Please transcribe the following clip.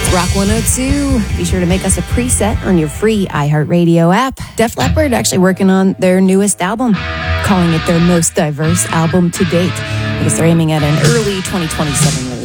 Rock 102. Be sure to make us a preset on your free iHeartRadio app. Def Leppard actually working on their newest album, calling it their most diverse album to date, because they're aiming at an early 2027 release.